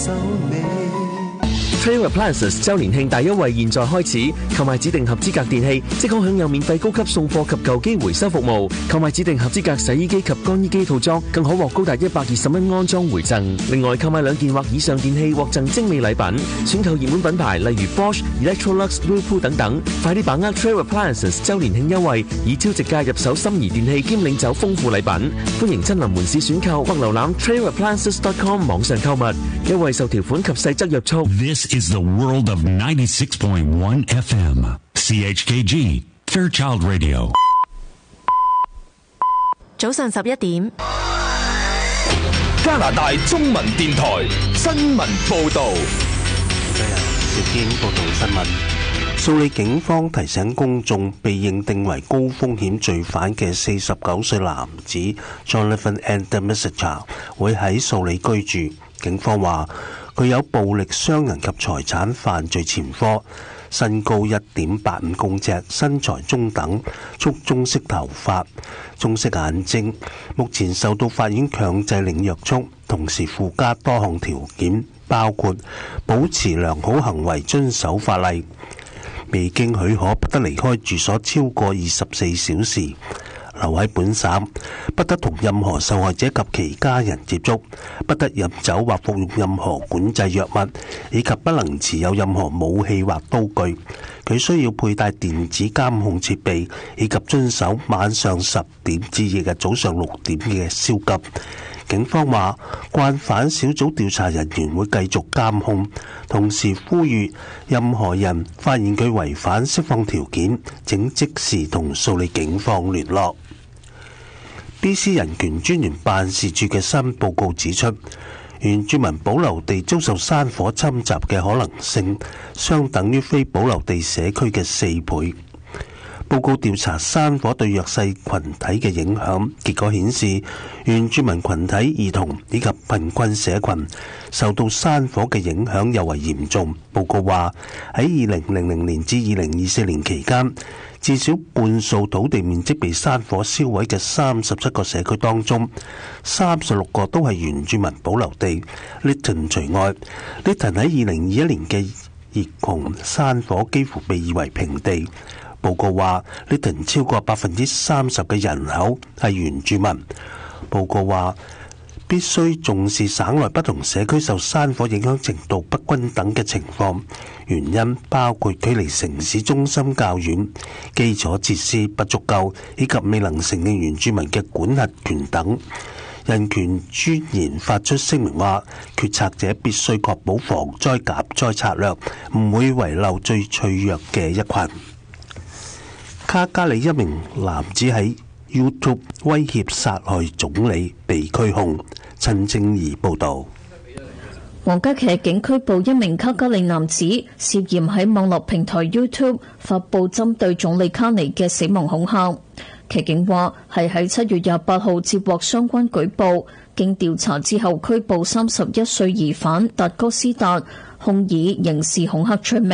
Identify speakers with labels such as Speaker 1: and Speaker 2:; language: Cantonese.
Speaker 1: Trail Appliances 周年慶大優惠現在開始，購買指定合資格電器即可享有免費高級送貨及舊機回收服務，購買指定合資格洗衣機及乾衣機套裝更可獲高達120蚊安裝回贈。另外購買2件或以上電器獲贈精美禮品，選購熱門品牌例如 Bosch、Electrolux、Whirlpool 等等，快啲把握 Trail Appliances 周年慶優惠，以超值價入手心儀電器兼領走豐富禮品。歡迎親臨門市選購或瀏覽 trailappliances.com 網上購物，優惠受條款及細則約束。
Speaker 2: This is the world of 96.1 FM. CHKG, Fairchild Radio.
Speaker 3: 早上11點，
Speaker 4: 加拿大中文電台新聞報導。
Speaker 5: 小天報道新聞。蘇里警方提醒公眾，被認定為高風險罪犯嘅49歲男子 Jonathan Andermaster 會喺蘇里居住。警方話佢有暴力傷人及財產犯罪前科，身高1.85公尺，身材中等，蓄棕色頭髮，棕色眼睛。目前受到法院強制領約束，同時附加多項條件，包括保持良好行為，遵守法例，未經許可不得離開住所超過24小時，留喺本省，不得同任何受害者及其家人接觸，不得飲酒或服用任何管制藥物，以及不能持有任何武器或刀具。佢需要佩戴電子監控設備，以及遵守晚上10點至翌日早上6點嘅宵禁。警方話，慣犯小組調查人員會繼續監控，同時呼籲任何人發現佢違反釋放條件，請即時同蘇里警方聯絡。BC 人權專員辦事處嘅新報告指出，原住民保留地遭受山火侵襲嘅可能性，相等於非保留地社區嘅4倍。報告調查山火對弱勢群體嘅影響，結果顯示原住民群體、兒童以及貧困社群受到山火嘅影響尤為嚴重。報告話喺2000年至2024年期間，至少半數土地面積被山火燒毀嘅37個社區當中，36個都係原住民保留地 Lytton 除外。Lytton 喺2021年嘅熱熊山火幾乎被夷為平地。報告話 Lytton 超過30%嘅人口係原住民。報告話必須重視省內不同社區受山火影響程度不均等嘅情況，原因包括距離城市中心較遠、基礎設施不足夠，以及未能承認原住民嘅管轄權等。人權專員發出聲明話，決策者必須確保防災減災策略唔會遺漏最脆弱嘅一群。卡加里一名男子喺 YouTube 威脅殺害總理被拘控。陳正儀報道。
Speaker 6: 皇家騎警拘捕一名卡加里男子，涉嫌喺網絡平台 YouTube 發佈針對總理卡尼嘅死亡恐嚇。騎警話係喺7月28號接獲相關舉報，經調查之後拘捕31歲疑犯達哥斯達，控以刑事恐嚇罪名。